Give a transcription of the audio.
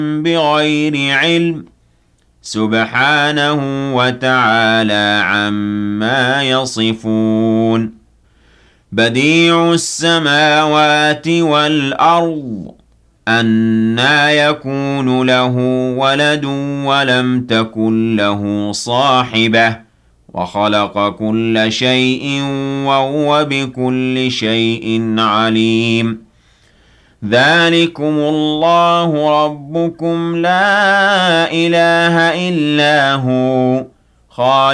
بغير علم سبحانه وتعالى عما يصفون بديع السماوات والأرض أنى يكون له ولد ولم تكن له صاحبة وخلق كل شيء وهو بكل شيء عليم ذلكم الله ربكم لا إله إلا هو خالق